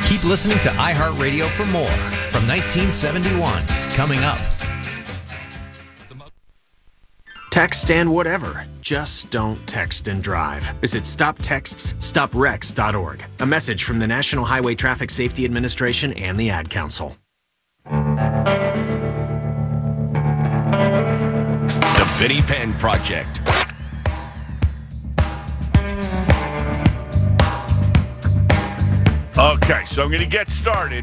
Keep listening to iHeartRadio for more from 1971. Coming up. Text and whatever. Just don't text and drive. Visit StopTextsStopWrecks.org. A message from the National Highway Traffic Safety Administration and the Ad Council. The Vinnie Penn Project. Okay, so I'm going to get started.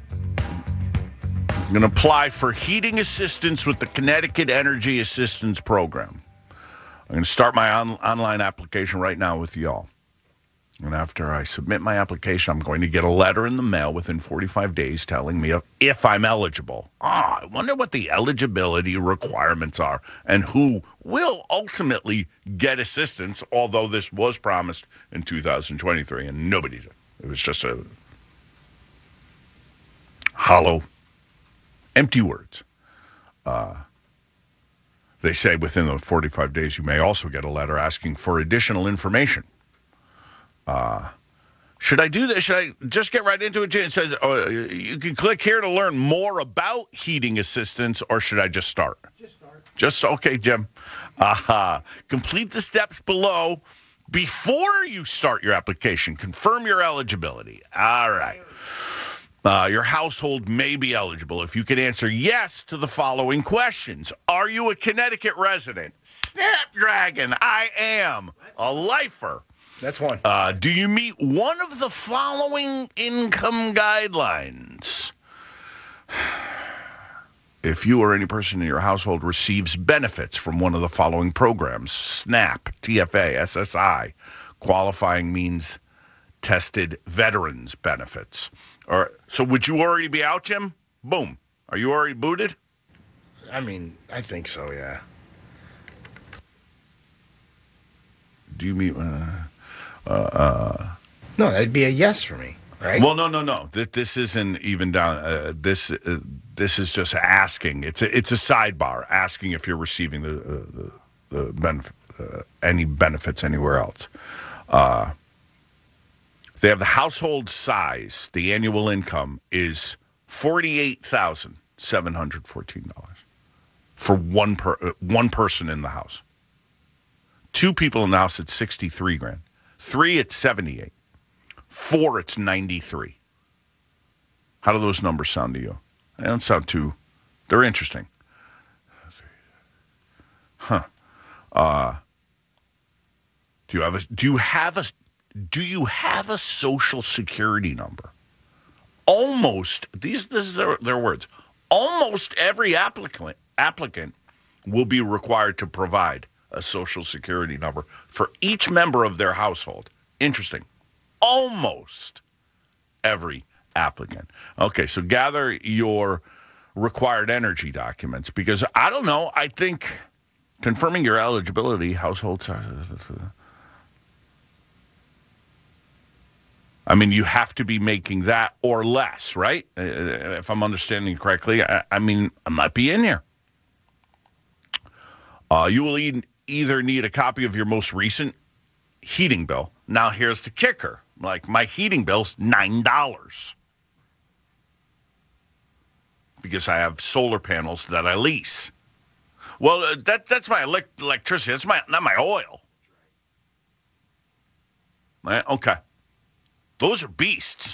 I'm going to apply for heating assistance with the Connecticut Energy Assistance Program. I'm going to start my online application right now with y'all. And after I submit my application, I'm going to get a letter in the mail within 45 days telling me if I'm eligible. I wonder what the eligibility requirements are and who will ultimately get assistance, although this was promised in 2023 and nobody did. It was just a hollow, empty words. They say within the 45 days you may also get a letter asking for additional information. Should I do this? Should I just get right into it? It says you can click here to learn more about heating assistance, or should I just start? Just start. Okay, Jim. Complete the steps below before you start your application. Confirm your eligibility. All right. Your household may be eligible if you can answer yes to the following questions. Are you a Connecticut resident? Snapdragon, I am. A lifer. That's one. Do you meet one of the following income guidelines? If you or any person in your household receives benefits from one of the following programs: SNAP, TFA, SSI, qualifying means tested veterans benefits. So would you already be out, Jim? Boom. Are you already booted? I mean, I think so, yeah. Do you meet... No, that'd be a yes for me, right? Well, no. This isn't even down. This is just asking. It's a sidebar asking if you're receiving the benefit, any benefits anywhere else. They have the household size. The annual income is $48,714 for one person in the house. Two people in the house, it's $63,000. Three, it's $78,000. Four, it's $93,000. How do those numbers sound to you? They don't sound too. They're interesting. Huh. Do you have a social security number? Almost. This is their words. Almost every applicant will be required to provide a social security number for each member of their household. Interesting. Almost every applicant. Okay, so gather your required energy documents, because I don't know, I think confirming your eligibility, household size. I mean, you have to be making that or less, right? If I'm understanding correctly, I mean, I might be in here. You will either need a copy of your most recent heating bill. Now, here's the kicker. Like, my heating bill's $9 because I have solar panels that I lease. Well, that's my electricity. That's not my oil. Right? Okay. Those are beasts.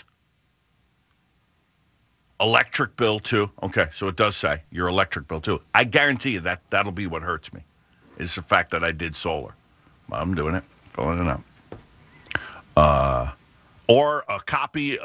Electric bill, too. Okay, so it does say your electric bill, too. I guarantee you that'll be what hurts me. It's the fact that I did solar. I'm doing it, filling it out. Or a copy